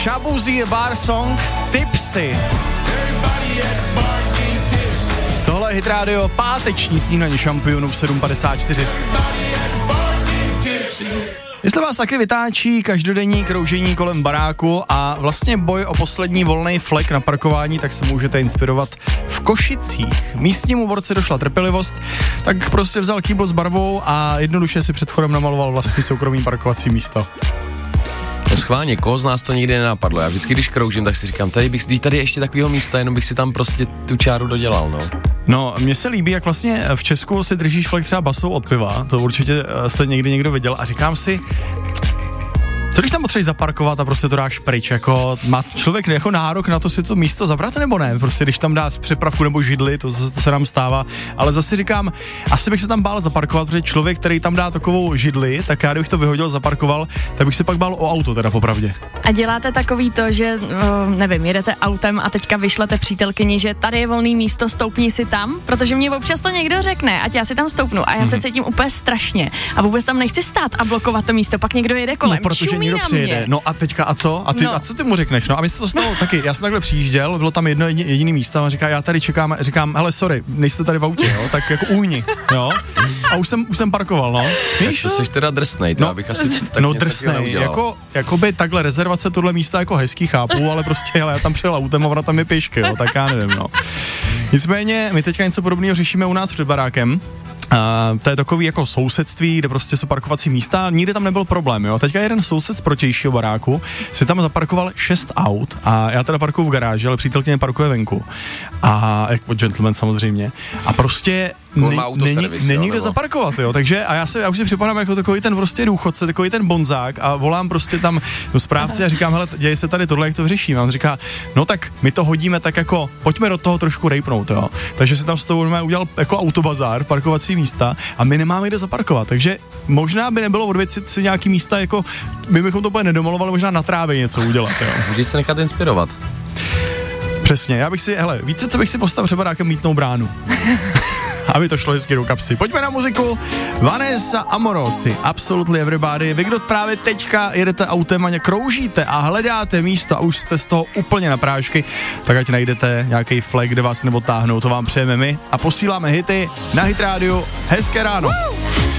Shaboozey Bar Song Tipsy. Tohle je Hit Radio, páteční snídaně šampionů v 7.54. Jestli vás taky vytáčí každodenní kroužení kolem baráku a vlastně boj o poslední volný flek na parkování, tak se můžete inspirovat v Košicích. Místnímu borci došla trpělivost, tak prostě vzal kýbl s barvou a jednoduše si před chodem namaloval vlastní soukromý parkovací místo. Schválně, koho z nás to nikdy nenapadlo. Já vždycky, když kroužím, tak si říkám, tady ještě takového místa, jenom bych si tam prostě tu čáru dodělal, no. No, mně se líbí, jak vlastně v Česku si držíš flek třeba basou od piva, to určitě jste někdy někdo viděl a říkám si, co když tam potřebuješ zaparkovat a prostě to dáš pryč, jako má člověk jako nárok na to si to místo zabrat nebo ne, prostě když tam dá přepravku nebo židli, to se nám stává, ale zase říkám, asi bych se tam bál zaparkovat, protože člověk, který tam dá takovou židli, tak já kdybych to vyhodil, zaparkoval, tak bych se pak bál o auto teda popravdě. A děláte takový to, že nevím, jedete autem a teďka vyšlete přítelkyni, že tady je volný místo, stoupni si tam, protože mě občas to někdo řekne, ať já si tam stoupnu a já se cítím úplně strašně a vůbec tam nechci stát a blokovat to místo, pak někdo jede kolem. No, protože někdo přijede. No a teďka a co? A co ty mu řekneš? No a mi se to stalo taky. Já jsem takhle přijížděl, bylo tam jedno jediný místo a říká, já tady čekám, říkám, hele, sorry, nejste tady v autě, jo, tak jako uhni, jo. A už jsem parkoval, no. Víš? To jsi teda drsnej, to abych asi tak no drsnej, jakoby takhle rezervace tohle místa jako hezký, chápu, ale prostě, hele, já tam přijel autem a ona tam je pěšky, jo, tak já nevím, no. Nicméně, my teďka něco podobného řešíme u nás před barákem. To je takový jako sousedství, kde prostě jsou parkovací místa, nikdy tam nebyl problém, jo. Teďka jeden soused z protějšího baráku si tam zaparkoval 6 aut a já teda parkuju v garáži, ale přítelkyně parkuje venku. A jako gentleman samozřejmě. A prostě není kde zaparkovat, jo. Takže a já už si připadám jako takový ten prostě důchodce, takový ten bonzák a volám prostě tam do správce a říkám, hele, děje se tady tohle, jak to vyřeším. A on říká, no tak my to hodíme tak jako, pojďme do toho trošku rejpnout, jo. Takže si tam s tou udělal jako autobazár, parkovací místa a my nemáme kde zaparkovat, takže možná by nebylo odvěcit si nějaký místa, jako my bychom to úplně nedomalovali, možná na trávě něco udělat, jo. Můžeš se nechat inspirovat. Přesně, já bych si, víte, co bych si postavil třeba nějakou mýtnou bránu. Aby to šlo hezky do kapsy. Pojďme na muziku. Vanessa Amorosi, Absolutely Everybody. Vy, kdo právě teďka jedete autem a kroužíte a hledáte místo a už jste z toho úplně na prášky, tak ať najdete nějaký flek, kde vás neodtáhnou, to vám přejeme my a posíláme hity na Hit Radio. Hezké ráno.